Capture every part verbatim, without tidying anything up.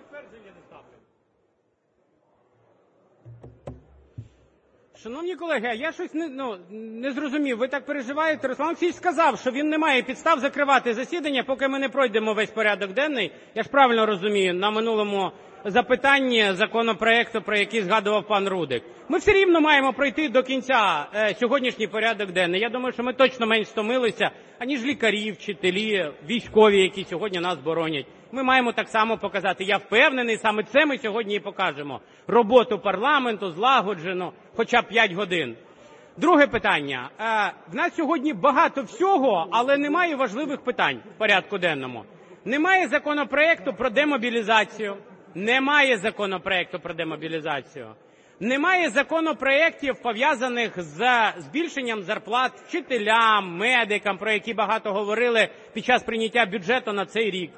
підтвердження не ставлю. Шановні колеги, я щось не, ну, не зрозумів. Ви так переживаєте? Руслан Олексійович сказав, що він не має підстав закривати засідання, поки ми не пройдемо весь порядок денний. Я ж правильно розумію, на минулому запитанні законопроекту, про який згадував пан Рудик. Ми все рівно маємо пройти до кінця е, сьогоднішній порядок денний. Я думаю, що ми точно менш стомилися, аніж лікарі, вчителі, військові, які сьогодні нас боронять. Ми маємо так само показати. Я впевнений, саме це ми сьогодні і покажемо. Роботу парламенту злагоджено, хоча б п'ять годин. Друге питання. Е, в нас сьогодні багато всього, але немає важливих питань в порядку денному. Немає законопроекту про демобілізацію. Немає законопроекту про демобілізацію. Немає законопроєктів, пов'язаних з збільшенням зарплат вчителям, медикам, про які багато говорили під час прийняття бюджету на цей рік.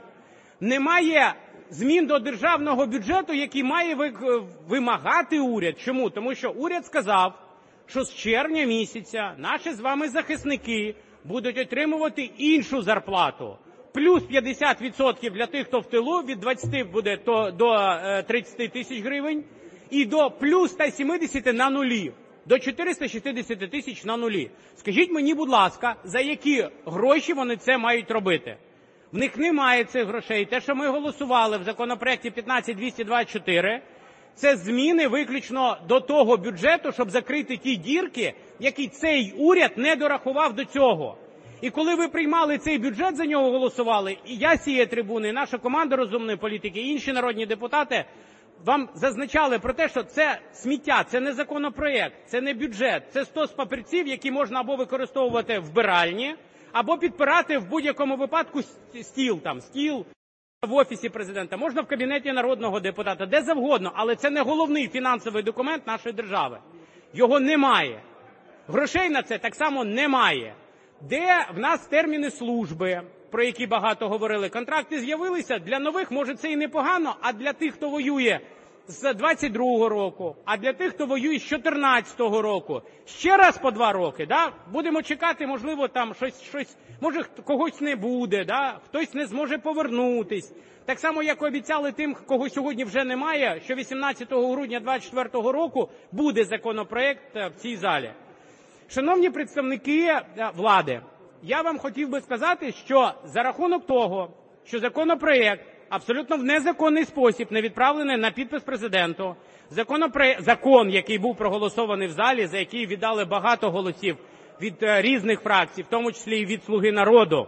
Немає змін до державного бюджету, які має вимагати уряд. Чому? Тому що уряд сказав, що з червня місяця наші з вами захисники будуть отримувати іншу зарплату. Плюс п'ятдесят відсотків для тих, хто в тилу, від двадцяти буде до тридцяти тисяч гривень, і до плюс ста сімдесяти на нулі, до чотириста шістдесят тисяч на нулі. Скажіть мені, будь ласка, за які гроші вони це мають робити? В них немає цих грошей. Те, що ми голосували в законопроекті п'ятнадцять двісті двадцять чотири, це зміни виключно до того бюджету, щоб закрити ті дірки, які цей уряд не дорахував до цього. І коли ви приймали цей бюджет, за нього голосували, і я з цієї трибуни, і наша команда розумної політики, і інші народні депутати вам зазначали про те, що це сміття, це не законопроєкт, це не бюджет, це стос папірців, які можна або використовувати в вбиральні, або підпирати в будь-якому випадку стіл, там, стіл в Офісі Президента, можна в кабінеті народного депутата, де завгодно, але це не головний фінансовий документ нашої держави. Його немає. Грошей на це так само немає. Де в нас терміни служби, про які багато говорили? Контракти з'явилися, для нових, може, це і непогано, а для тих, хто воює з двадцять другого року, а для тих, хто воює з чотирнадцятого року, ще раз по два роки, да? Будемо чекати, можливо, там щось, щось, може, когось не буде, да? Хтось не зможе повернутись. Так само, як обіцяли тим, кого сьогодні вже немає, що вісімнадцятого грудня двадцять четвертого року буде законопроект в цій залі. Шановні представники влади, я вам хотів би сказати, що за рахунок того, що законопроект абсолютно в незаконний спосіб не відправлений на підпис Президенту, законопроект, закон, який був проголосований в залі, за який віддали багато голосів від різних фракцій, в тому числі і від «Слуги народу»,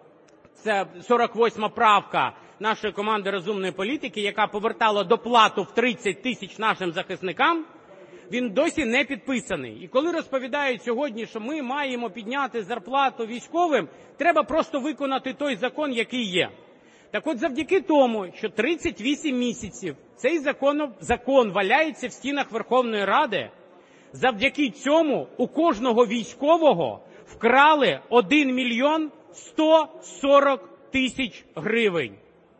це сорок восьма правка нашої команди розумної політики, яка повертала доплату в тридцять тисяч нашим захисникам, він досі не підписаний. І коли розповідають сьогодні, що ми маємо підняти зарплату військовим, треба просто виконати той закон, який є. Так от завдяки тому, що тридцять вісім місяців цей закон, закон валяється в стінах Верховної Ради, завдяки цьому у кожного військового вкрали один мільйон сто сорок тисяч гривень.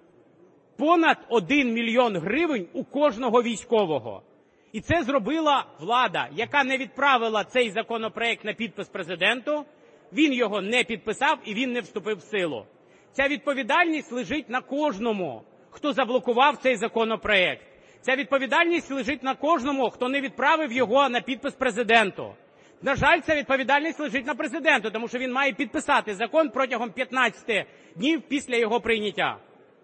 Понад один мільйон гривень у кожного військового. І це зробила влада, яка не відправила цей законопроект на підпис Президенту, він його не підписав і він не вступив в силу. Ця відповідальність лежить на кожному, хто заблокував цей законопроект. Ця відповідальність лежить на кожному, хто не відправив його на підпис Президенту. На жаль, ця відповідальність лежить на Президенту, тому що він має підписати закон протягом п'ятнадцяти днів після його прийняття.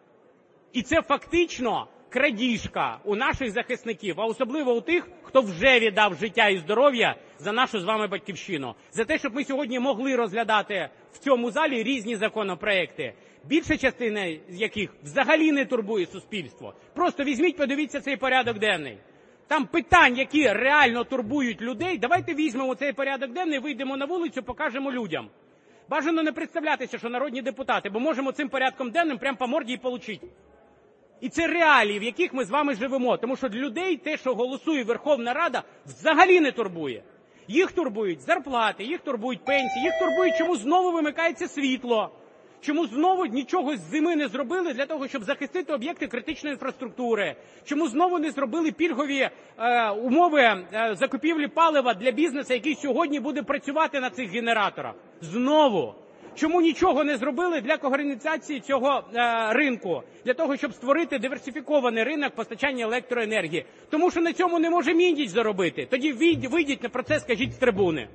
І це фактично крадіжка у наших захисників, а особливо у тих, хто вже віддав життя і здоров'я за нашу з вами батьківщину. За те, щоб ми сьогодні могли розглядати в цьому залі різні законопроекти, більша частина з яких взагалі не турбує суспільство. Просто візьміть, подивіться цей порядок денний. Там питань, які реально турбують людей, давайте візьмемо цей порядок денний, вийдемо на вулицю, покажемо людям. Бажано не представлятися, що народні депутати, бо можемо цим порядком денним прямо по морді і получити. І це реалії, в яких ми з вами живемо. Тому що для людей те, що голосує Верховна Рада, взагалі не турбує. Їх турбують зарплати, їх турбують пенсії, їх турбують, чому знову вимикається світло, чому знову нічого з зими не зробили для того, щоб захистити об'єкти критичної інфраструктури, чому знову не зробили пільгові е, умови е, закупівлі палива для бізнесу, який сьогодні буде працювати на цих генераторах. Знову. Чому нічого не зробили для когенерації цього е, ринку, для того, щоб створити диверсифікований ринок постачання електроенергії? Тому що на цьому не може Міндіч заробити. Тоді вийдіть, вийдіть на про це, скажіть з трибуни.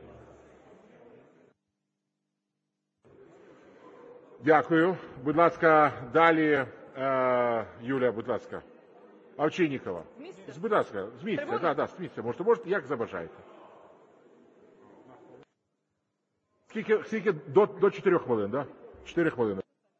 Дякую. Будь ласка, далі е, Юлія, будь ласка. Овчинникова. Будь ласка, з місця, да, да, з місця. Можете, можете, як забажаєте. Скільки, скільки до, до чотирьох хвилин, да? Чотири хвилини.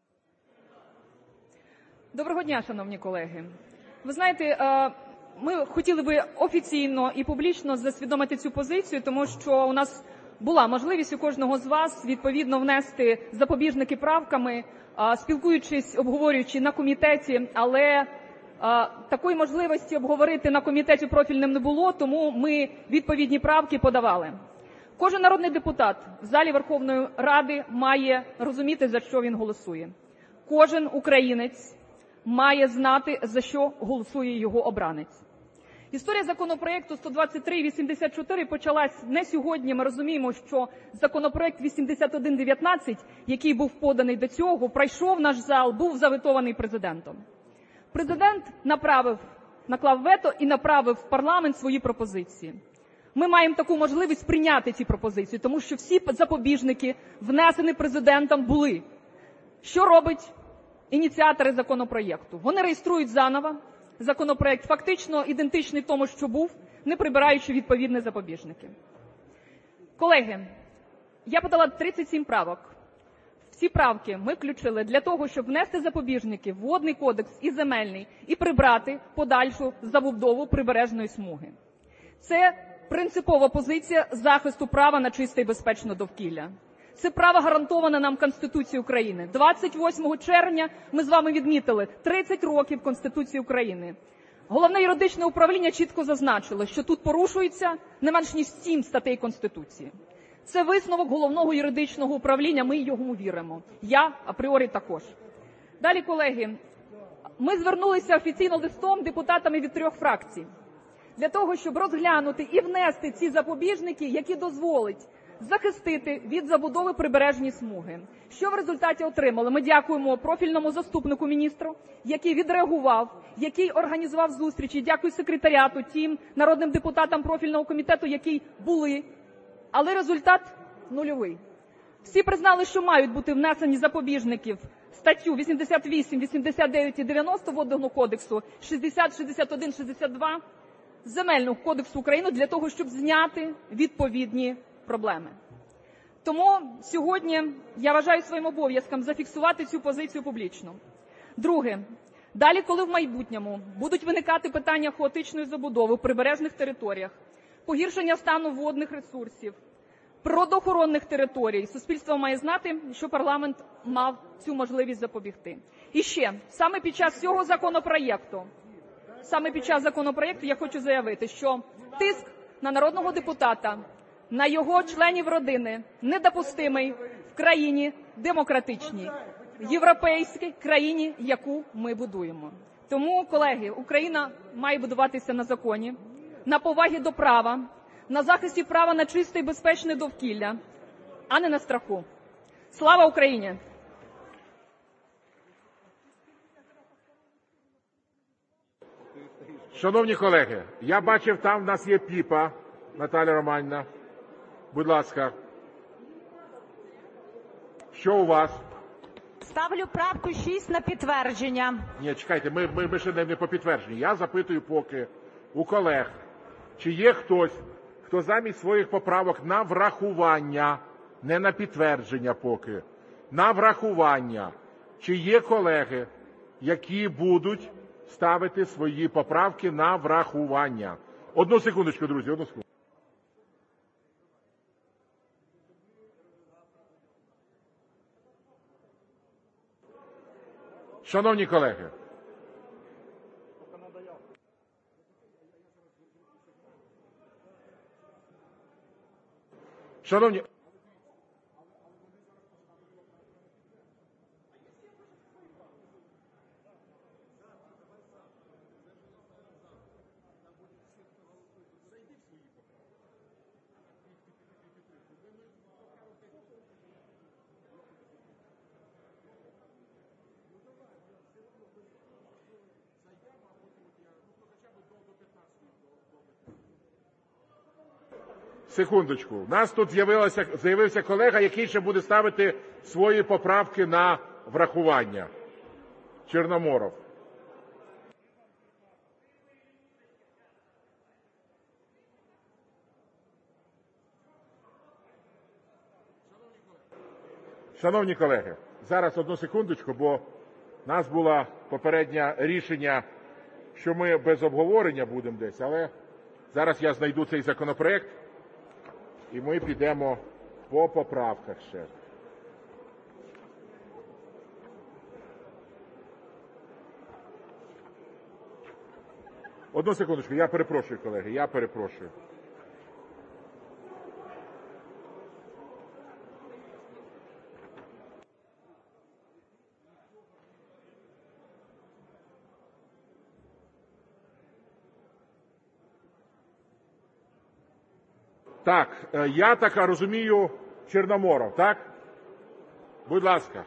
Доброго дня, шановні колеги. Ви знаєте, ми хотіли би офіційно і публічно засвідомити цю позицію, тому що у нас була можливість у кожного з вас відповідно внести запобіжники правками, спілкуючись, обговорюючи на комітеті, але такої можливості обговорити на комітеті профільним не було, тому ми відповідні правки подавали. Кожен народний депутат в залі Верховної Ради має розуміти, за що він голосує. Кожен українець має знати, за що голосує його обранець. Історія законопроекту сто двадцять три вісімдесят чотири почалась не сьогодні. Ми розуміємо, що законопроект вісімдесят один дев'ятнадцять, який був поданий до цього, пройшов наш зал, був заветований президентом. Президент направив, наклав вето і направив в парламент свої пропозиції. Ми маємо таку можливість прийняти ці пропозиції, тому що всі запобіжники, внесені президентом, були. Що робить ініціатори законопроєкту? Вони реєструють заново законопроєкт, фактично ідентичний тому, що був, не прибираючи відповідні запобіжники. Колеги, я подала тридцять сім правок. Ці правки ми включили для того, щоб внести запобіжники в Водний кодекс і Земельний і прибрати подальшу забудову прибережної смуги. Це принципова позиція захисту права на чисте і безпечне довкілля. Це право гарантоване нам Конституцією України. двадцять восьмого червня ми з вами відмітили тридцять років Конституції України. Головне юридичне управління чітко зазначило, що тут порушується не менш ніж сім статей Конституції. Це висновок Головного юридичного управління, ми йому віримо. Я апріорі також. Далі, колеги, ми звернулися офіційно листом депутатами від трьох фракцій для того, щоб розглянути і внести ці запобіжники, які дозволять захистити від забудови прибережні смуги. Що в результаті отримали? Ми дякуємо профільному заступнику міністру, який відреагував, який організував зустрічі. Дякую секретаріату, тим народним депутатам профільного комітету, які були. Але результат нульовий. Всі признали, що мають бути внесені запобіжники в статтю вісімдесят вісім, вісімдесят дев'ять і дев'яносто Водного кодексу, шістдесят, шістдесят один, шістдесят два Земельного кодексу України для того, щоб зняти відповідні проблеми. Тому сьогодні я вважаю своїм обов'язком зафіксувати цю позицію публічно. Друге. Далі, коли в майбутньому будуть виникати питання хаотичної забудови в прибережних територіях, погіршення стану водних ресурсів, природоохоронних територій, суспільство має знати, що парламент мав цю можливість запобігти. І ще, саме під час цього законопроєкту, саме під час законопроєкту я хочу заявити, що тиск на народного депутата, на його членів родини недопустимий в країні демократичній, європейській країні, яку ми будуємо. Тому, колеги, Україна має будуватися на законі, на повагі до права, на захисті права на чисте і безпечне довкілля, а не на страху. Слава Україні! Шановні колеги, я бачив, там в нас є Піпа, Наталя Романівна. Будь ласка. Що у вас? Ставлю правку шість на підтвердження. Ні, чекайте, ми, ми, ми ще не, не по підтвердженню. Я запитую поки у колег, чи є хтось, хто замість своїх поправок на врахування, не на підтвердження поки, на врахування, чи є колеги, які будуть ставити свої поправки на врахування. Одну секундочку, друзі, одну секунду. Шановні колеги, шановні, Секундочку. У нас тут з'явилося, з'явився колега, який ще буде ставити свої поправки на врахування. Чорноморов. Шановні колеги, зараз одну секундочку, бо в нас було попереднє рішення, що ми без обговорення будемо десь, але зараз я знайду цей законопроект і ми підемо по поправках ще. Одну секундочку, я перепрошую, колеги, я перепрошую. Так, я так розумію, Чорноморов, так? Будь ласка.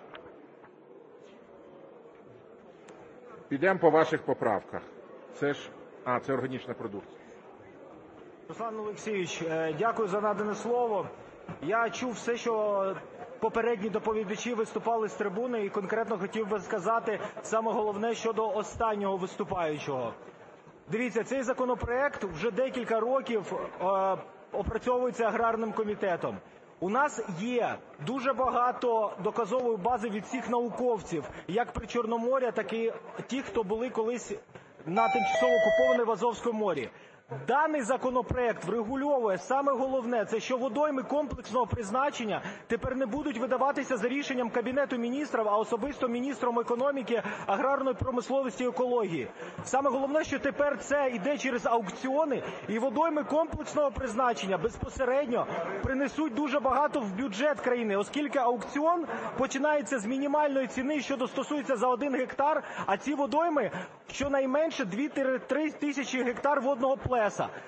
Підемо по ваших поправках. Це ж, а, це органічна продукція. Руслан Олексійович, дякую за надане слово. Я чув все, що попередні доповідачі виступали з трибуни, і конкретно хотів би сказати саме головне щодо останнього виступаючого. Дивіться, цей законопроект вже декілька років е, опрацьовується аграрним комітетом. У нас є дуже багато доказової бази від всіх науковців, як при Чорноморі, так і ті, хто були колись на тимчасово окупованій в Азовському морі. Даний законопроект врегульовує саме головне, це що водойми комплексного призначення тепер не будуть видаватися за рішенням Кабінету Міністрів, а особисто міністром економіки, аграрної промисловості і екології. Саме головне, що тепер це йде через аукціони, і водойми комплексного призначення безпосередньо принесуть дуже багато в бюджет країни, оскільки аукціон починається з мінімальної ціни, що стосується за один гектар, а ці водойми щонайменше дві-три тисячі гектар водного плеса.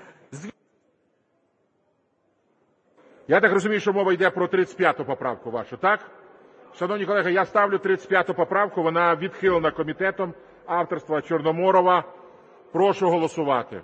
Я так розумію, що мова йде про тридцять п'яту поправку вашу, так? Шановні колеги, я ставлю тридцять п'яту поправку, вона відхилена комітетом, авторства Чорноморова. Прошу голосувати.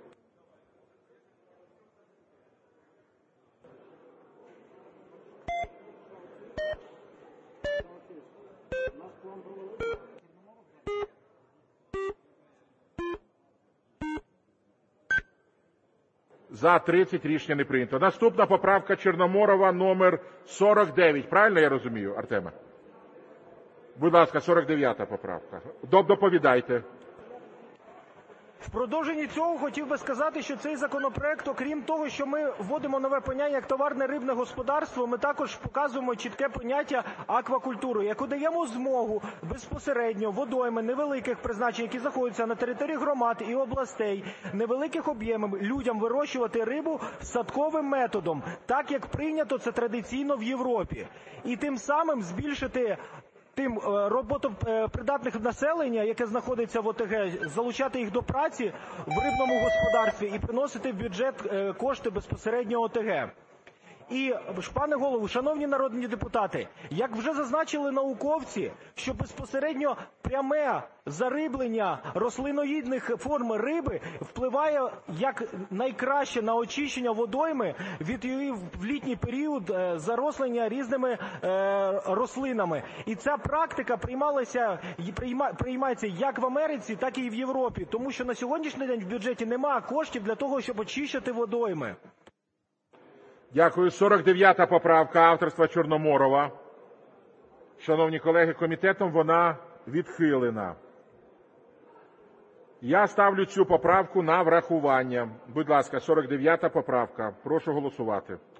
За тридцять рішення не прийнято. Наступна поправка Чорноморова номер сорок дев'ять. Правильно я розумію, Артеме? Будь ласка, сорок дев'ята поправка. Доповідайте. В продовженні цього хотів би сказати, що цей законопроект, окрім того, що ми вводимо нове поняття як товарне рибне господарство, ми також показуємо чітке поняття аквакультури, яку даємо змогу безпосередньо водойми невеликих призначень, які знаходяться на території громад і областей, невеликих об'ємів, людям вирощувати рибу садковим методом, так як прийнято це традиційно в Європі. І тим самим збільшити тим роботопридатних населення, яке знаходиться в ОТГ, залучати їх до праці в рибному господарстві і приносити в бюджет кошти безпосередньо ОТГ. І, пане голово, шановні народні депутати, як вже зазначили науковці, що безпосередньо пряме зариблення рослиноїдних форм риби впливає як найкраще на очищення водойми від її в літній період зарослення різними рослинами. І ця практика приймалася, приймається як в Америці, так і в Європі, тому що на сьогоднішній день в бюджеті немає коштів для того, щоб очищати водойми. Дякую. сорок дев'ята поправка авторства Чорноморова. Шановні колеги, комітетом вона відхилена. Я ставлю цю поправку на врахування. Будь ласка, сорок дев'ята поправка. Прошу голосувати.